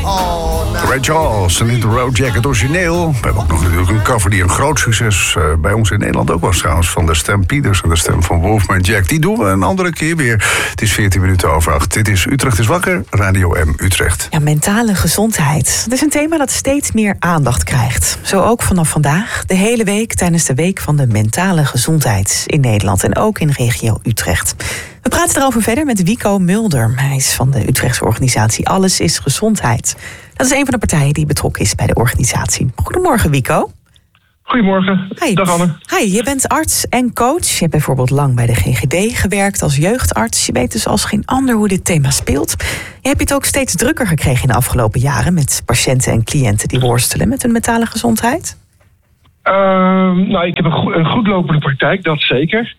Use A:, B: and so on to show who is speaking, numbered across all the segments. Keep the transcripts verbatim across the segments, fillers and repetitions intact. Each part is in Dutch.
A: Oh, nou.
B: Ray Charles en in de Road Jacket origineel. We hebben ook nog natuurlijk een cover die een groot succes uh, bij ons in Nederland ook was trouwens. Van de Stampeders en de stem van Wolfman Jack. Die doen we een andere keer weer. Het is veertien minuten over acht. Dit is Utrecht is wakker, Radio M Utrecht.
C: Ja, mentale gezondheid. Dat is een thema dat steeds meer aandacht krijgt. Zo ook vanaf vandaag, de hele week tijdens de Week van de Mentale Gezondheid in Nederland. En ook in regio Utrecht. We praten erover verder met Wico Mulder. Hij is van de Utrechtse organisatie Alles is Gezondheid. Dat is een van de partijen die betrokken is bij de organisatie. Goedemorgen, Wico.
D: Goedemorgen.
C: Hi.
D: Dag Anne.
C: Hi, je bent arts en coach. Je hebt bijvoorbeeld lang bij de G G D gewerkt als jeugdarts. Je weet dus als geen ander hoe dit thema speelt. Je hebt het ook steeds drukker gekregen in de afgelopen jaren met patiënten en cliënten die worstelen met hun mentale gezondheid.
D: Uh, nou, ik heb een, go- een goed lopende praktijk, dat zeker.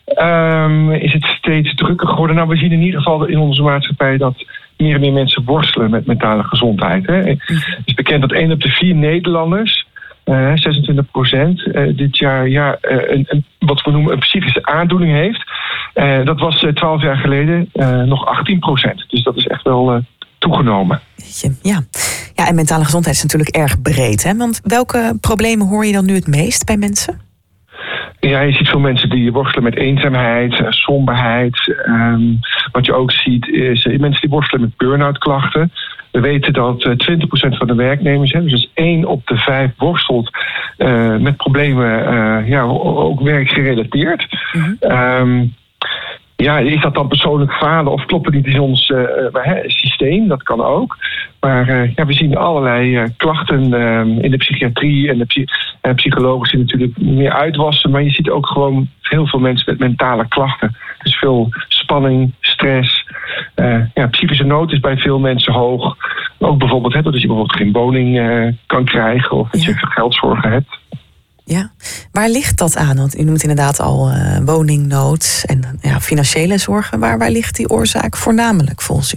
D: Um, is het steeds drukker geworden? Nou, we zien in ieder geval in onze maatschappij dat meer en meer mensen worstelen met mentale gezondheid. Hè. Het is bekend dat één op de vier Nederlanders, uh, zesentwintig procent, uh, dit jaar ja, uh, een, een, wat we noemen een psychische aandoening heeft. Uh, dat was twaalf uh, jaar geleden uh, nog achttien procent. Dus dat is echt wel uh, toegenomen.
C: Ja. ja, en mentale gezondheid is natuurlijk erg breed. Hè? Want welke problemen hoor je dan nu het meest bij mensen?
D: Ja, je ziet veel mensen die worstelen met eenzaamheid, somberheid. Um, wat je ook ziet is uh, mensen die worstelen met burn-out klachten. We weten dat uh, twintig procent van de werknemers, hè, dus één op de vijf worstelt uh, met problemen, uh, ja, ook werkgerelateerd. Mm-hmm. Um, Ja, is dat dan persoonlijk falen of klopt het niet in ons uh, uh, systeem? Dat kan ook. Maar uh, ja, we zien allerlei uh, klachten uh, in de psychiatrie en de psy- uh, psychologen zien natuurlijk meer uitwassen. Maar je ziet ook gewoon heel veel mensen met mentale klachten. Dus veel spanning, stress. Uh, ja, psychische nood is bij veel mensen hoog. Ook bijvoorbeeld hè, dat je bijvoorbeeld geen woning uh, kan krijgen of dat je ja. geldzorgen hebt.
C: Ja, waar ligt dat aan? Want u noemt inderdaad al uh, woningnood en ja, financiële zorgen. Waar, waar ligt die oorzaak voornamelijk volgens u?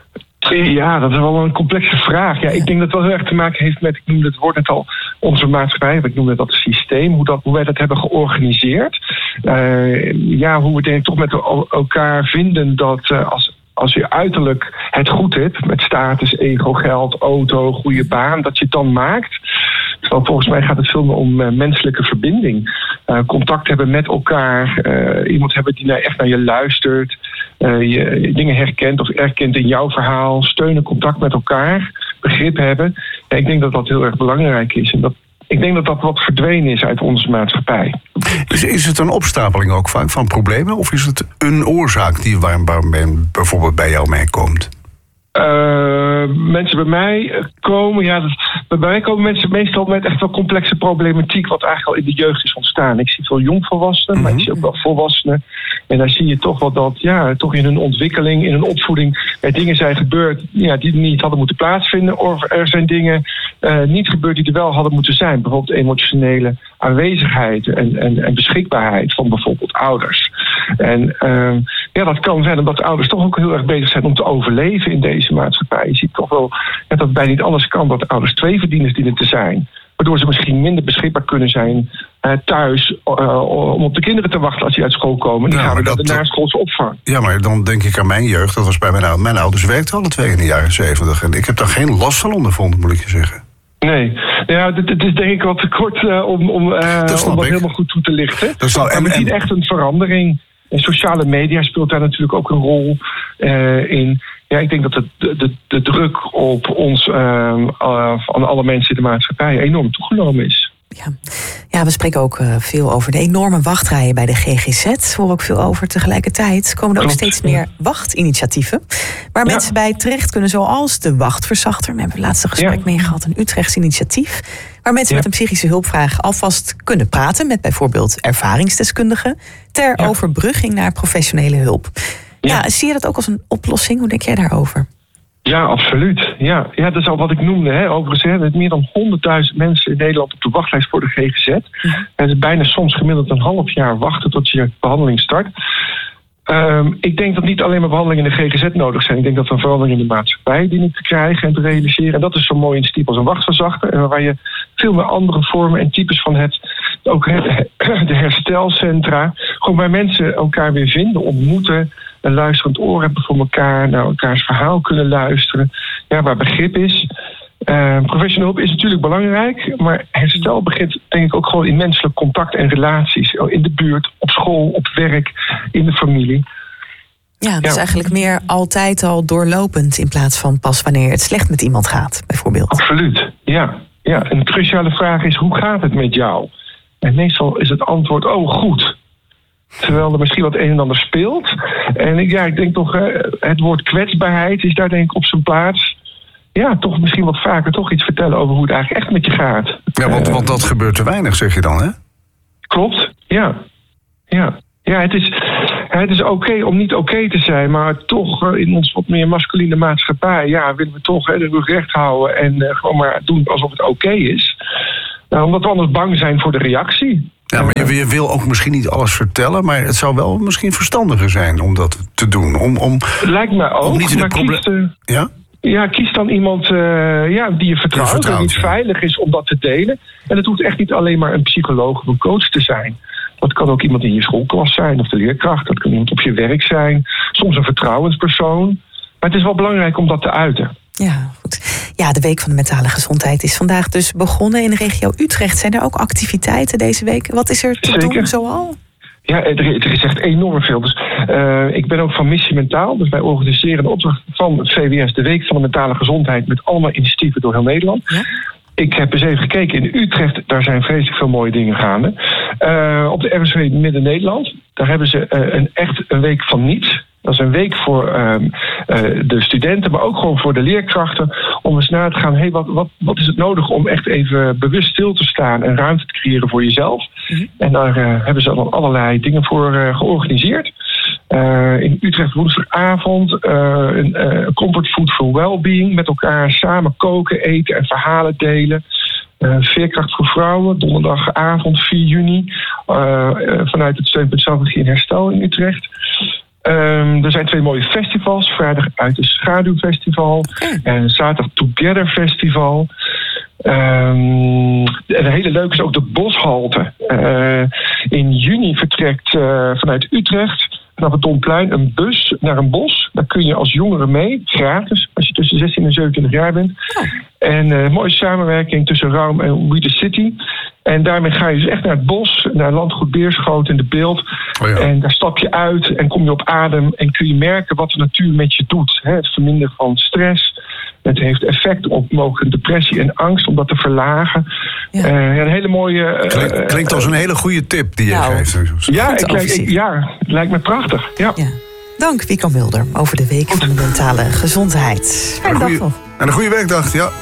D: Ja, dat is wel een complexe vraag. Ja, ja. Ik denk dat het wel heel erg te maken heeft met, ik noemde het woord net al, onze maatschappij. Ik noemde dat het systeem, hoe, dat, hoe wij dat hebben georganiseerd. Uh, ja, hoe we denk ik toch met elkaar vinden dat uh, als... Als je uiterlijk het goed hebt, met status, ego, geld, auto, goede baan, dat je het dan maakt. Terwijl volgens mij gaat het veel meer om uh, menselijke verbinding. Uh, contact hebben met elkaar. Uh, iemand hebben die naar, echt naar je luistert. Uh, je, je dingen herkent of erkent in jouw verhaal. Steunen, contact met elkaar. Begrip hebben. Ja, ik denk dat dat heel erg belangrijk is. En dat, ik denk dat dat wat verdwenen is uit onze maatschappij.
B: Is, is het een opstapeling ook vaak van problemen? Of is het een oorzaak die waar, waar men bijvoorbeeld bij jou mee komt?
D: Uh, mensen bij mij komen, ja, dat, bij mij komen mensen meestal met echt wel complexe problematiek, wat eigenlijk al in de jeugd is ontstaan. Ik zie veel jongvolwassenen, mm-hmm. maar ik zie ook wel volwassenen. En daar zie je toch wel dat, ja, toch in hun ontwikkeling, in hun opvoeding, er dingen zijn gebeurd ja, die niet hadden moeten plaatsvinden. Of er zijn dingen uh, niet gebeurd die er wel hadden moeten zijn. Bijvoorbeeld emotionele aanwezigheid en, en, en beschikbaarheid van bijvoorbeeld ouders. En uh, ja, dat kan zijn omdat de ouders toch ook heel erg bezig zijn om te overleven in deze maatschappij. Je ziet toch wel ja, dat het bijna niet anders kan dat de ouders tweeverdieners dienen te zijn. Waardoor ze misschien minder beschikbaar kunnen zijn uh, thuis uh, om op de kinderen te wachten als die uit school komen. Die ja, gaan we naar de naschoolse opvang.
B: Ja, maar dan denk ik aan mijn jeugd. Dat was bij mijn ouders. Mijn ouders werkten alle twee in de jaren zeventig. En ik heb daar geen last van ondervonden, moet ik je zeggen.
D: Nee, ja, het is denk ik wat te kort uh, om, om, uh, om dat helemaal goed toe te lichten. Dat zal, en, we zien echt een verandering. En sociale media speelt daar natuurlijk ook een rol uh, in. Ja, ik denk dat de, de, de druk op ons, uh, uh, van alle mensen in de maatschappij, enorm toegenomen is.
C: Ja, ja we spreken ook uh, veel over de enorme wachtrijen bij de G G Z. We horen ook veel over. Tegelijkertijd komen er ook Klopt. steeds meer wachtinitiatieven waar ja. mensen bij terecht kunnen, zoals de Wachtverzachter. We hebben het laatste gesprek ja. mee gehad, een Utrechts initiatief, waar mensen ja. met een psychische hulpvraag alvast kunnen praten met bijvoorbeeld ervaringsdeskundigen ter ja. overbrugging naar professionele hulp. Ja. ja, zie je dat ook als een oplossing? Hoe denk jij daarover?
D: Ja, absoluut. Ja, ja, dat is al wat ik noemde. Hè. Overigens hebben we meer dan honderdduizend mensen in Nederland op de wachtlijst voor de G G Z. Ja. Het is bijna soms gemiddeld een half jaar wachten tot je behandeling start. Um, ik denk dat niet alleen maar behandelingen in de G G Z nodig zijn. Ik denk dat we een verandering in de maatschappij dienen te krijgen en te realiseren. En dat is zo'n mooi initiatief als een wachtverzachter. Waar je veel meer andere vormen en types van hebt. Ook de herstelcentra. Gewoon waar mensen elkaar weer vinden, ontmoeten. Een luisterend oor hebben voor elkaar, naar elkaars verhaal kunnen luisteren. ja, waar begrip is. Uh, professionele hulp is natuurlijk belangrijk, maar herstel begint denk ik ook gewoon in menselijk contact en relaties. In de buurt, op school, op werk, in de familie.
C: Ja, dus ja. eigenlijk meer altijd al doorlopend in plaats van pas wanneer het slecht met iemand gaat, bijvoorbeeld.
D: Absoluut, ja. ja. Een cruciale vraag is, hoe gaat het met jou? En meestal is het antwoord, oh goed. Terwijl er misschien wat een en ander speelt. En ja, ik denk toch, het woord kwetsbaarheid is daar denk ik op zijn plaats. Ja, toch misschien wat vaker toch iets vertellen over hoe het eigenlijk echt met je gaat.
B: Ja, want, want dat gebeurt te weinig, zeg je dan, hè?
D: Klopt, ja. Ja, ja het is, het is oké okay om niet oké okay te zijn, maar toch in ons wat meer masculine maatschappij, ja, willen we toch hè, de rug recht houden en uh, gewoon maar doen alsof het oké okay is. Nou, omdat we anders bang zijn voor de reactie.
B: Ja, maar je, je wil ook misschien niet alles vertellen, maar het zou wel misschien verstandiger zijn om dat te doen. Om, om,
D: Lijkt mij ook,
B: om niet in de
D: maar
B: proble-
D: kies, uh,
B: ja?
D: Ja, kies dan iemand uh, ja, die je vertrouwt,
B: vertrouwt
D: en die
B: ja.
D: veilig is om dat te delen. En het hoeft echt niet alleen maar een psycholoog of een coach te zijn. Dat kan ook iemand in je schoolklas zijn, of de leerkracht. Dat kan iemand op je werk zijn. Soms een vertrouwenspersoon. Maar het is wel belangrijk om dat te uiten.
C: Ja, goed. Ja, de Week van de Mentale Gezondheid is vandaag dus begonnen in de regio Utrecht. Zijn er ook activiteiten deze week? Wat is er te
D: Zeker.
C: doen zoal?
D: Ja, er, er is echt enorm veel. Dus, uh, ik ben ook van Missie Mentaal. Dus wij organiseren de opdracht van het V W S, de Week van de Mentale Gezondheid, met allemaal initiatieven door heel Nederland. Ja? Ik heb eens even gekeken in Utrecht, daar zijn vreselijk veel mooie dingen gaande. Uh, op de R S W Midden-Nederland, daar hebben ze uh, een echt een week van niets. Dat is een week voor uh, uh, de studenten, maar ook gewoon voor de leerkrachten. Om eens na te gaan, hey, wat, wat, wat is het nodig om echt even bewust stil te staan en ruimte te creëren voor jezelf. Mm-hmm. En daar uh, hebben ze dan allerlei dingen voor uh, georganiseerd. Uh, in Utrecht woensdagavond uh, een uh, comfort food for well-being. Met elkaar samen koken, eten en verhalen delen. Uh, Veerkracht voor vrouwen, donderdagavond vier juni. Uh, uh, vanuit het steunpunt Zelfregie en Herstel in Utrecht. Um, er zijn twee mooie festivals. Vrijdag uit de Schaduwfestival. Okay. En zaterdag Together Festival. Um, en een hele leuke is ook de Boshalte. Uh, in juni vertrekt uh, vanuit Utrecht vanaf het Domplein een bus naar een bos. Daar kun je als jongere mee, gratis, als je tussen zestien en zevenentwintig jaar bent. Oh. En uh, mooie samenwerking tussen Raum en We The City. En daarmee ga je dus echt naar het bos, naar Landgoed Beerschoten in de Beeld. Oh ja. En daar stap je uit en kom je op adem en kun je merken wat de natuur met je doet. Hè? Het verminderen van stress. Het heeft effect op mogelijke depressie en angst om dat te verlagen. Ja. Uh, een hele mooie... Uh,
B: Klink, klinkt als een hele goede tip die je nou, geeft.
D: Ja, ik, ik, ja, het lijkt me prachtig. Ja. Ja.
C: Dank, Wieke Mulder, over de Week van de Mentale Gezondheid.
B: En een goede werkdag, ja.